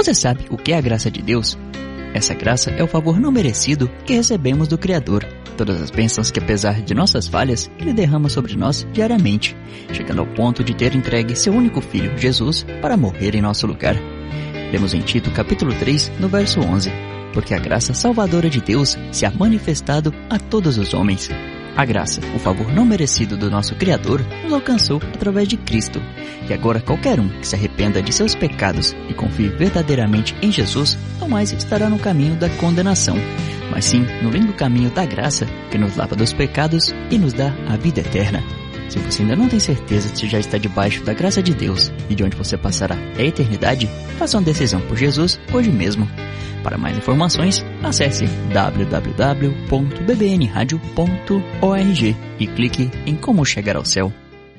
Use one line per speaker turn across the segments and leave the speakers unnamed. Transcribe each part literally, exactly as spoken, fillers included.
Você sabe o que é a graça de Deus? Essa graça é o favor não merecido que recebemos do Criador. Todas as bênçãos que, apesar de nossas falhas, Ele derrama sobre nós diariamente, chegando ao ponto de ter entregue seu único Filho, Jesus, para morrer em nosso lugar. Lemos em Tito capítulo três, no verso onze. Porque a graça salvadora de Deus se ha manifestado a todos os homens. A graça, o favor não merecido do nosso Criador, nos alcançou através de Cristo. E agora qualquer um que se arrependa de seus pecados e confie verdadeiramente em Jesus, não mais estará no caminho da condenação, mas sim no lindo caminho da graça, que nos lava dos pecados e nos dá a vida eterna. Se você ainda não tem certeza se já está debaixo da graça de Deus e de onde você passará a eternidade, faça uma decisão por Jesus hoje mesmo. Para mais informações, acesse w w w ponto b b n radio ponto org e clique em Como Chegar ao Céu.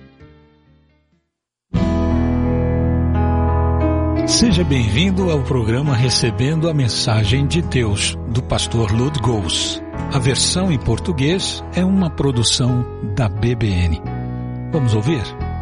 Seja bem-vindo ao programa Recebendo a Mensagem de Deus, do pastor Lud Gous. A versão em português é uma produção da B B N. Vamos ouvir?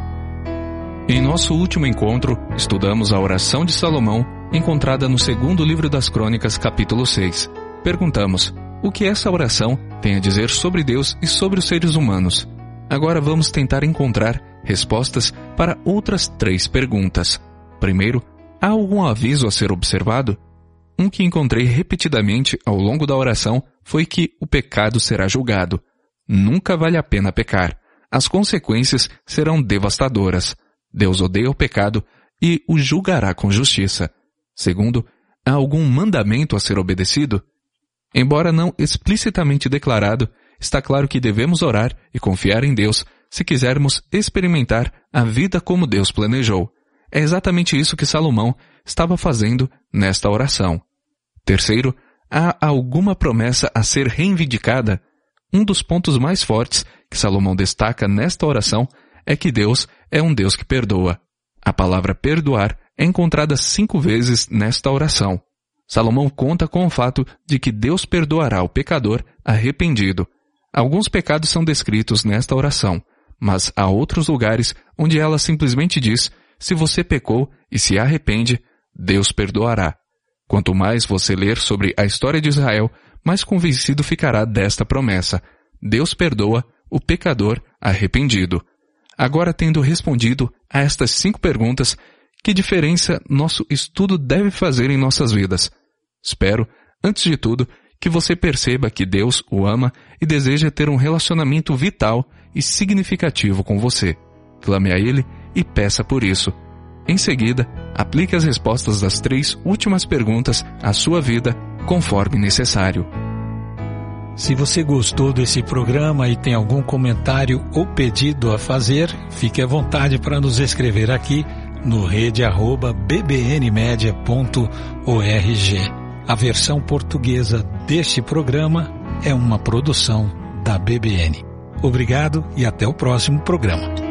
Em nosso último encontro, estudamos a oração de Salomão, encontrada no segundo livro das Crônicas, capítulo seis. Perguntamos, o que essa oração tem a dizer sobre Deus e sobre os seres humanos? Agora vamos tentar encontrar respostas para outras três perguntas. Primeiro, há algum aviso a ser observado? Um que encontrei repetidamente ao longo da oração foi que o pecado será julgado. Nunca vale a pena pecar. As consequências serão devastadoras. Deus odeia o pecado e o julgará com justiça. Segundo, há algum mandamento a ser obedecido? Embora não explicitamente declarado, está claro que devemos orar e confiar em Deus se quisermos experimentar a vida como Deus planejou. É exatamente isso que Salomão estava fazendo nesta oração. Terceiro, há alguma promessa a ser reivindicada? Um dos pontos mais fortes que Salomão destaca nesta oração é que Deus é um Deus que perdoa. A palavra perdoar é encontrada cinco vezes nesta oração. Salomão conta com o fato de que Deus perdoará o pecador arrependido. Alguns pecados são descritos nesta oração, mas há outros lugares onde ela simplesmente diz: se você pecou e se arrepende, Deus perdoará. Quanto mais você ler sobre a história de Israel, mais convencido ficará desta promessa. Deus perdoa o pecador arrependido. Agora, tendo respondido a estas cinco perguntas, que diferença nosso estudo deve fazer em nossas vidas? Espero, antes de tudo, que você perceba que Deus o ama e deseja ter um relacionamento vital e significativo com você. Clame a Ele e peça por isso. Em seguida, aplique as respostas das três últimas perguntas à sua vida, conforme necessário.
Se você gostou desse programa e tem algum comentário ou pedido a fazer, fique à vontade para nos escrever aqui no rede arroba b b n media ponto org. A versão portuguesa deste programa é uma produção da B B N. Obrigado e até o próximo programa.